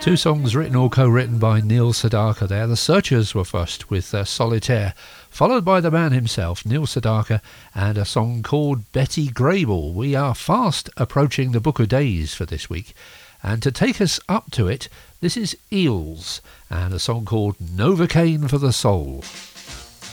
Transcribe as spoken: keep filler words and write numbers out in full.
Two songs written or co-written by Neil Sedaka there. The Searchers were first with uh, Solitaire, followed by the man himself, Neil Sedaka, and a song called Betty Grable. We are fast approaching the Book of Days for this week, and to take us up to it, this is Eels and a song called Novocaine for the Soul.